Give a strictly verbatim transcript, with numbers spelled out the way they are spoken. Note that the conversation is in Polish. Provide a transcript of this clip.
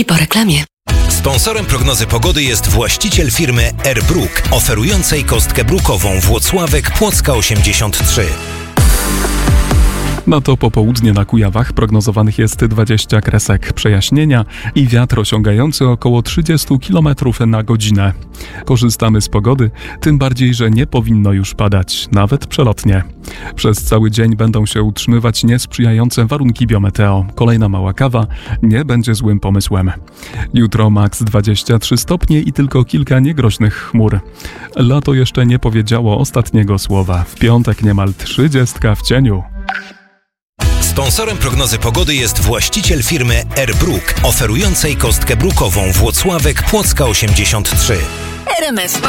Szczegółki po reklamie. Sponsorem prognozy pogody jest właściciel firmy AirBrook, oferującej kostkę brukową Włocławek Płocka osiemdziesiąt trzy. Na to popołudnie na Kujawach prognozowanych jest dwadzieścia kresek przejaśnienia i wiatr osiągający około trzydzieści kilometrów na godzinę. Korzystamy z pogody, tym bardziej, że nie powinno już padać, nawet przelotnie. Przez cały dzień będą się utrzymywać niesprzyjające warunki biometeo. Kolejna mała kawa nie będzie złym pomysłem. Jutro maks dwadzieścia trzy stopnie i tylko kilka niegroźnych chmur. Lato jeszcze nie powiedziało ostatniego słowa. W piątek niemal trzydziestka w cieniu. Sponsorem prognozy pogody jest właściciel firmy AirBrook, oferującej kostkę brukową Włocławek Płocka osiemdziesiąt trzy. R M S